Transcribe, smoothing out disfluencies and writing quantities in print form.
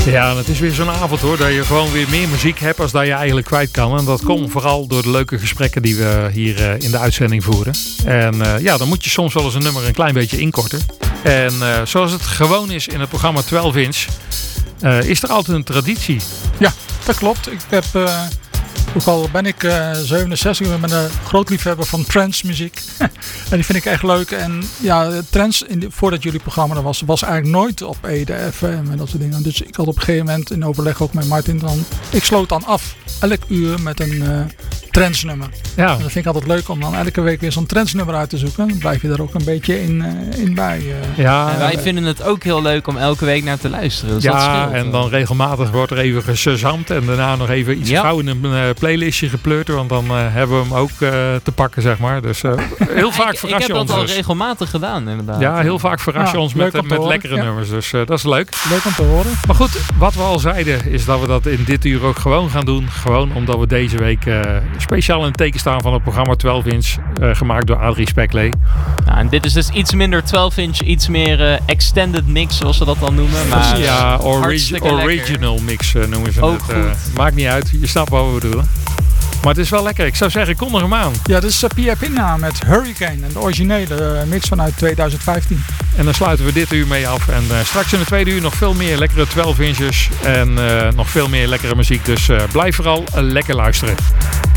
Ja, het is weer zo'n avond hoor, dat je gewoon weer meer muziek hebt als dat je eigenlijk kwijt kan. En dat komt vooral door de leuke gesprekken die we hier in de uitzending voeren. En ja, dan moet je soms wel eens een nummer een klein beetje inkorten. En zoals het gewoon is in het programma 12 Inch, is er altijd een traditie. Ja, dat klopt. Ik heb, ook al ben ik 67, ik ben een groot liefhebber van trance muziek. En die vind ik echt leuk. En ja, trance, voordat jullie programma er was eigenlijk nooit op Ede FM en dat soort dingen. Dus ik had op een gegeven moment in overleg ook met Martin dan, ik sloot dan af elk uur met een trance nummer. Ja. En dat vind ik altijd leuk om dan elke week weer zo'n trance nummer uit te zoeken. Dan blijf je er ook een beetje in bij. Ja, en wij vinden het ook heel leuk om elke week naar te luisteren. Dus ja, en dan regelmatig wordt er even gezamd en daarna nog even iets gauw in een playlistje gepleurd. Want dan hebben we hem ook te pakken, zeg maar. Dus heel vaak verras je ons. Ik heb dat al dus regelmatig gedaan, inderdaad. Ja, heel vaak verras je ons met lekkere nummers. Dus dat is leuk. Leuk om te horen. Maar goed, wat we al zeiden is dat we dat in dit uur ook gewoon gaan doen. Gewoon omdat we deze week speciaal in het teken staan van het programma 12 Inch. Gemaakt door Adrie Spekley. Ja, en dit is dus iets minder 12 inch, iets meer extended mix, zoals ze dat dan noemen. Maar, ja, original mix noemen ze ook het. Maakt niet uit, je snapt wat we bedoelen. Maar het is wel lekker. Ik zou zeggen, kondig hem aan. Ja, dit is Pia Pinna met Hurricane. En de originele mix vanuit 2015. En dan sluiten we dit uur mee af. En straks in de tweede uur nog veel meer lekkere 12 inches. En nog veel meer lekkere muziek. Dus blijf vooral lekker luisteren.